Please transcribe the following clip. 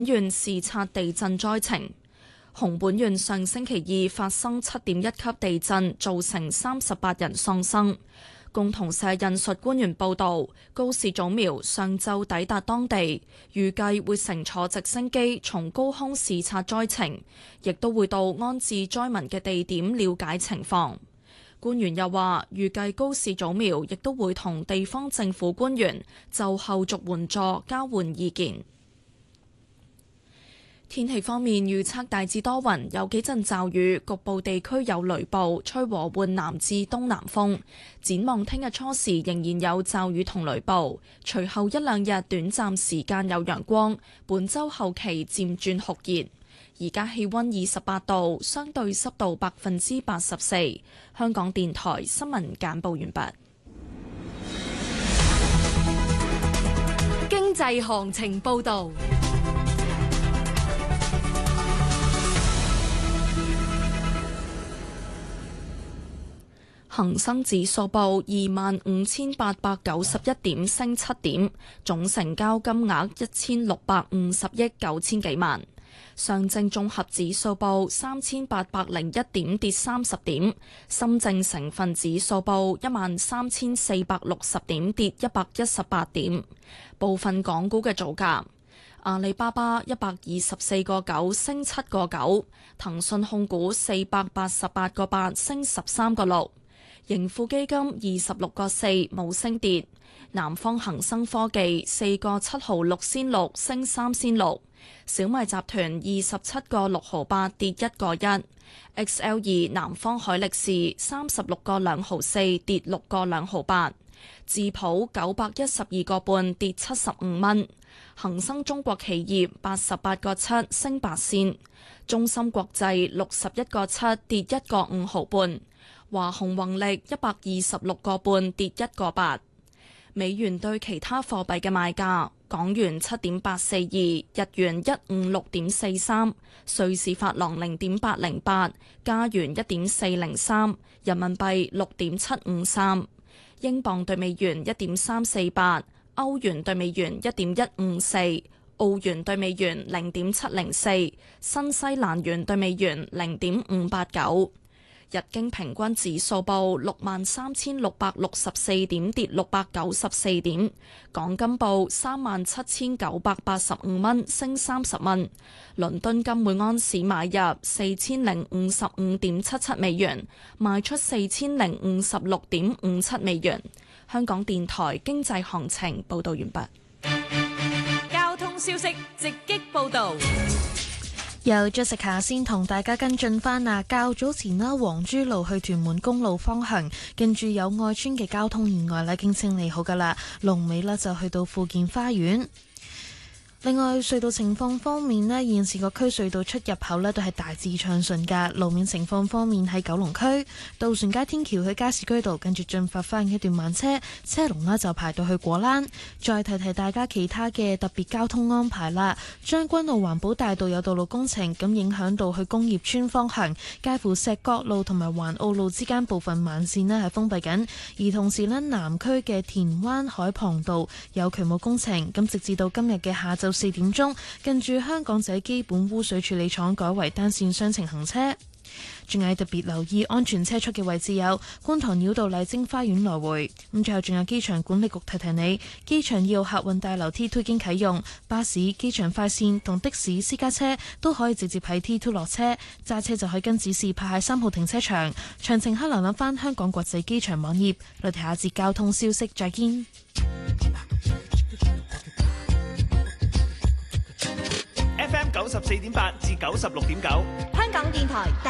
縣視察地震災情。熊本縣上星期二發生7.1級地震，造成38人喪生。共同社引述官員報道，高市早苗上晝抵達當地，預計會乘坐直升機從高空視察災情，亦都會到安置災民嘅地點了解情況。官員又話，預計高市早苗亦都會同地方政府官員就後續援助交換意見。天氣方面，預測大致多雲，有幾陣驟雨，局部地區有雷暴，吹和緩南至東南風。展望聽日初時仍然有驟雨同雷暴，隨後一兩日短暫時間有陽光，本週後期漸轉酷熱。而家氣溫28度，相對濕度84%。香港電台新聞簡報完畢。 經濟行情報導。 恒生指數報25,891點，升7點，總成交金額1650億9千幾萬。上證綜合指數報3801點，跌30點。深證成分指數報13460點，跌118點。部分港股嘅造價：阿里巴巴124個9，升7個9；騰訊控股488個8，升13個6。盈富基金26個4，冇升跌。南方恒生科技4個7毫6仙6，升3仙6。小米集團27個6毫8，跌1個1。XL2 南方海力士36個2毫4，跌6個2毫8。智普912個半，跌75蚊。恒生中國企業88個7，升8仙。中芯國際61個7，跌1個5毫半。華虹宏力126個半，跌1個8。美元對其他貨幣嘅賣價：港元7.842，日元156.43，瑞士法郎0.808，加元1.403，人民幣6.753，英鎊對美元1.348，歐元對美元1.154，澳元對美元0.704，新西蘭元對美元0.589。日經平均指數報63,664點，跌694點。港金報37,985蚊，升30蚊。倫敦金每安士買入4055.77美元，賣出4056.57美元。香港電台經濟行情報道完畢。 交通消息直擊報道。 由 Jessica 先同大家跟進返較早前黃珠路去屯門公路方向，跟住有愛村嘅交通意外已經清理好㗎喇，龍尾就去到富健花園。另外隧道情況方面現時個區隧道出入口都係大致暢順㗎。路面情況方面喺九龍區渡船街天橋去加士居道，跟住進發翻一段慢車龍就排到去果欄。再提提大家其他嘅特別交通安排啦。將軍澳環保大道有道路工程，咁影響到去工業村方向，介乎石角路同埋環澳路之間部分慢線係封閉緊。而同時南區嘅田灣海傍道有渠務工程，咁直至到今日嘅下晝4點鐘，近住香港仔基本污水處理廠改為單線雙程行車。仲有特別留意安全車速嘅位置有觀塘繞道麗晶花園來回。咁最後仲有機場管理局提提你，機場2號客運大樓 T2 已經啟用，巴士、機場快線同的士、私家車都可以直接喺 T2 落車，揸車就可以跟指示泊喺3號停車場。詳情可瀏覽翻香港國際機場網頁。我哋下節交通消息再見。 FM 94.8至96.9， 香港電台